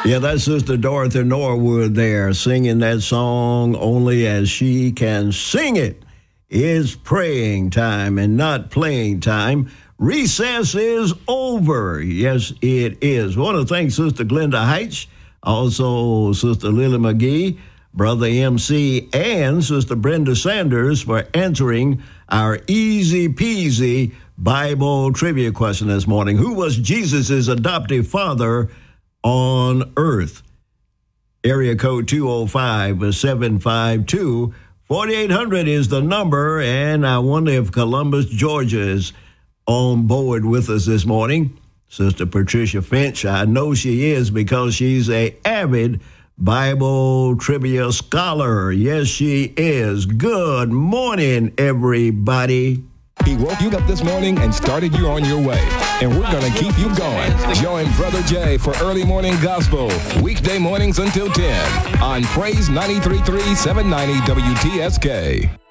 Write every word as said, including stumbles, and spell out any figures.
Yeah, that's Sister Dorothy Norwood there singing that song only as she can sing it. It's praying time and not playing time. Recess is over. Yes, it is. I want to thank Sister Glenda Heitch, also Sister Lily McGee, Brother M C, and Sister Brenda Sanders for answering our easy peasy Bible trivia question this morning. Who was Jesus' adoptive father on earth? Area code two oh five, seven five two, four eight hundred is the number, and I wonder if Columbus, Georgia is on board with us this morning. Sister Patricia Finch, I know she is because she's a avid Bible trivia scholar. Yes, she is. Good morning, everybody. He woke you up this morning and started you on your way. And we're going to keep you going. Join Brother Jay for Early Morning Gospel, weekday mornings until ten on Praise ninety-three point three, seven ninety W T S K.